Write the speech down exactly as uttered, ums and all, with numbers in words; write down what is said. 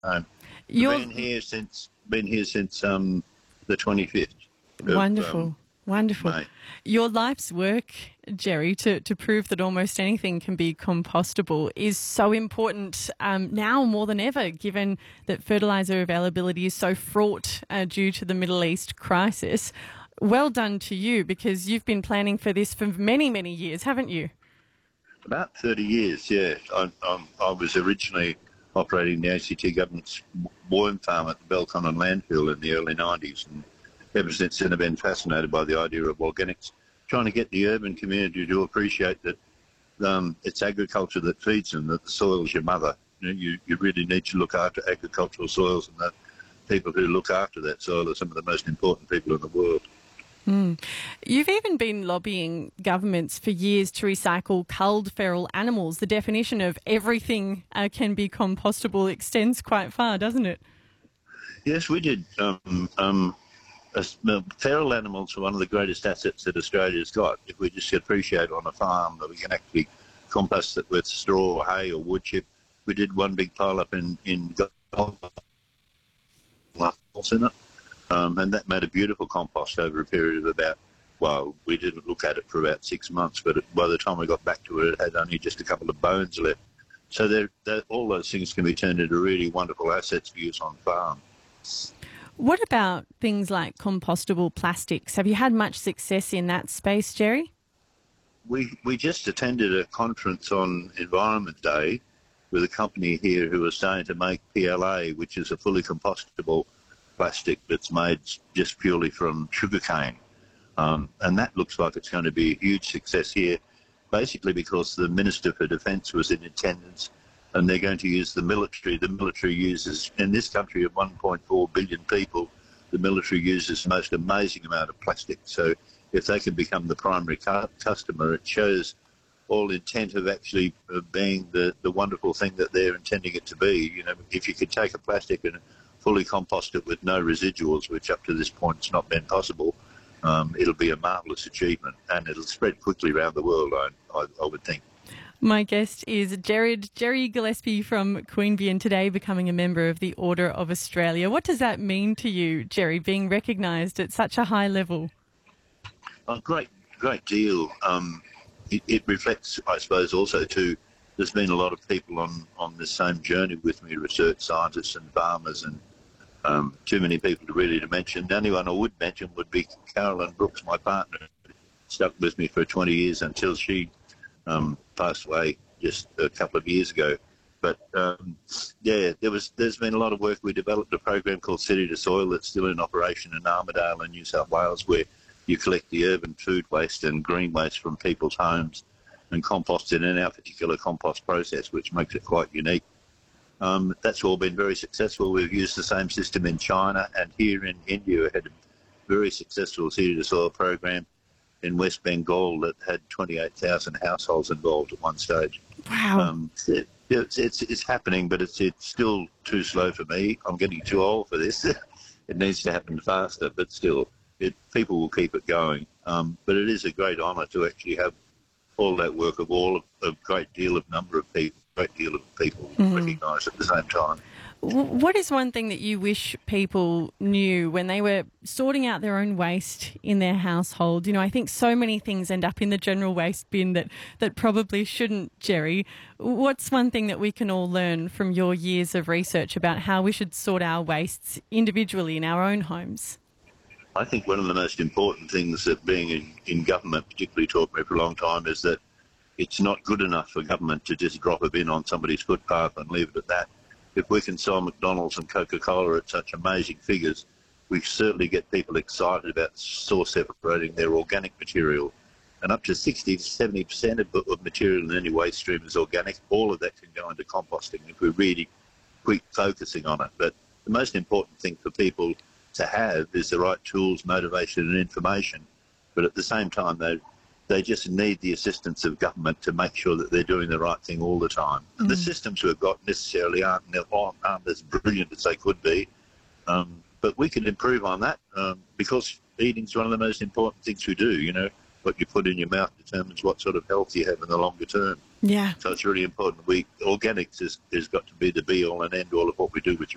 home. I've You're been here since been here since um, the twenty-fifth of wonderful. um, Wonderful. May. Your life's work, Jerry, to, to prove that almost anything can be compostable is so important um, now more than ever, given that fertiliser availability is so fraught uh, due to the Middle East crisis. Well done to you, because you've been planning for this for many, many years, haven't you? About thirty years, yeah. I, I, I was originally operating the A C T government's worm farm at the Belconnen landfill in the early nineties, and ever since then I've been fascinated by the idea of organics, trying to get the urban community to appreciate that um, it's agriculture that feeds them, that the soil's your mother. You know, you, you really need to look after agricultural soils, and that people who look after that soil are some of the most important people in the world. Mm. You've even been lobbying governments for years to recycle culled feral animals. The definition of everything uh, can be compostable extends quite far, doesn't it? Yes, we did. Um, um, as, uh, feral animals are one of the greatest assets that Australia's got. If we just appreciate on a farm that we can actually compost it with straw or hay or wood chip. We did one big pile up in, in Gold in it. Um, and that made a beautiful compost over a period of about, well, we didn't look at it for about six months, but it, by the time we got back to it, it had only just a couple of bones left. So they're, they're, all those things can be turned into really wonderful assets for use on farm. What about things like compostable plastics? Have you had much success in that space, Jerry? We, we just attended a conference on Environment Day with a company here who was starting to make P L A, which is a fully compostable plastic that's made just purely from sugarcane. Um, and that looks like it's going to be a huge success here, basically because the Minister for Defence was in attendance, and they're going to use the military. The military uses, in this country of one point four billion people, the military uses the most amazing amount of plastic. So if they can become the primary cu- customer, it shows all intent of actually uh, being the, the wonderful thing that they're intending it to be. You know, if you could take a plastic and fully compost it with no residuals, which up to this point has not been possible, um, it'll be a marvellous achievement, and it'll spread quickly around the world, I, I, I would think. My guest is Jared, Jerry Gillespie from Queanbeyan, today becoming a member of the Order of Australia. What does that mean to you, Jerry, being recognised at such a high level? A great, great deal. Um, it, it reflects, I suppose, also too, there's been a lot of people on, on this same journey with me, research scientists and farmers, and um, too many people to really to mention. The only one I would mention would be Carolyn Brooks, my partner, stuck with me for twenty years until she um, passed away just a couple of years ago. But um, yeah, there was, there's been a lot of work. We developed a program called City to Soil that's still in operation in Armidale in New South Wales, where you collect the urban food waste and green waste from people's homes and compost it in our particular compost process, which makes it quite unique. Um, that's all been very successful. We've used the same system in China, and here in India we had a very successful City to Soil program in West Bengal that had twenty-eight thousand households involved at one stage. Wow. Um, it, it's, it's, it's happening, but it's, it's still too slow for me. I'm getting too old for this. It needs to happen faster, but still, it, people will keep it going. Um, but it is a great honour to actually have all that work of all of a great deal of number of people, great deal of people mm. recognised at the same time. What is one thing that you wish people knew when they were sorting out their own waste in their household? You know, I think so many things end up in the general waste bin that, that probably shouldn't, Jerry. What's one thing that we can all learn from your years of research about how we should sort our wastes individually in our own homes? I think one of the most important things that being in, in government particularly taught me for a long time is that it's not good enough for government to just drop a bin on somebody's footpath and leave it at that. If we can sell McDonald's and Coca-Cola at such amazing figures, we certainly get people excited about source separating their organic material. And up to sixty to seventy percent of, of material in any waste stream is organic. All of that can go into composting if we're really quick focusing on it. But the most important thing for people to have is the right tools, motivation and information. But at the same time, they they just need the assistance of government to make sure that they're doing the right thing all the time. Mm. The systems we've got necessarily aren't, aren't as brilliant as they could be, um, but we can improve on that um, because eating's one of the most important things we do. You know, what you put in your mouth determines what sort of health you have in the longer term. Yeah. So it's really important. We organics is, is got to be the be-all and end-all of what we do with